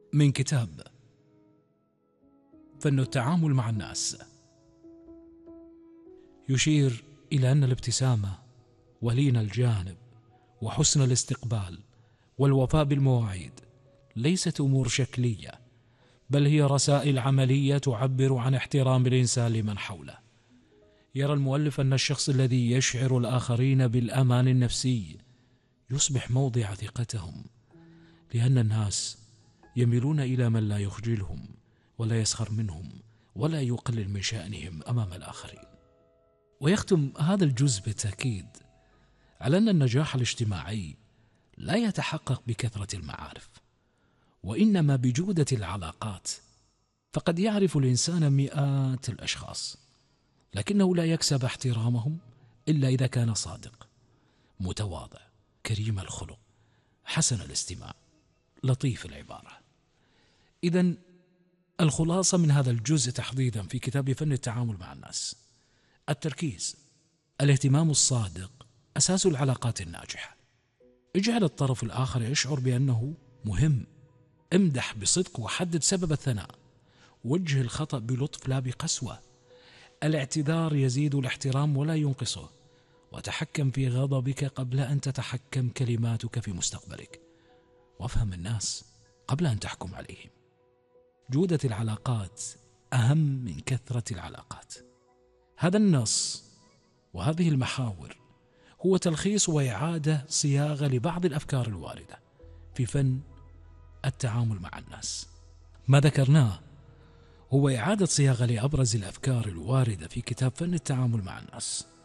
من كتاب فن التعامل مع الناس، يشير إلى أن الابتسامة ولين الجانب وحسن الاستقبال والوفاء بالمواعيد ليست أمور شكلية، بل هي رسائل عملية تعبر عن احترام الإنسان لمن حوله. يرى المؤلف أن الشخص الذي يشعر الآخرين بالأمان النفسي يصبح موضع ثقتهم، لأن الناس يميلون إلى من لا يخجلهم ولا يسخر منهم ولا يقلل من شأنهم أمام الآخرين. ويختم هذا الجزء بالتأكيد على أن النجاح الاجتماعي لا يتحقق بكثرة المعارف، وإنما بجودة العلاقات. فقد يعرف الإنسان مئات الأشخاص، لكنه لا يكسب احترامهم إلا إذا كان صادق، متواضع، كريم الخلق، حسن الاستماع، لطيف العبارة. إذن الخلاصة من هذا الجزء تحديدا في كتاب فن التعامل مع الناس: التركيز، الاهتمام الصادق أساس العلاقات الناجحة. اجعل الطرف الآخر يشعر بأنه مهم، امدح بصدق وحدد سبب الثناء، وجه الخطأ بلطف لا بقسوة. الاعتذار يزيد الاحترام ولا ينقصه، وتحكم في غضبك قبل أن تتحكم كلماتك في مستقبلك، وافهم الناس قبل أن تحكم عليهم. جودة العلاقات أهم من كثرة العلاقات. هذا النص وهذه المحاور هو تلخيص وإعادة صياغة لبعض الأفكار الواردة في فن التعامل مع الناس. ما ذكرناه هو إعادة صياغة لأبرز الأفكار الواردة في كتاب فن التعامل مع الناس.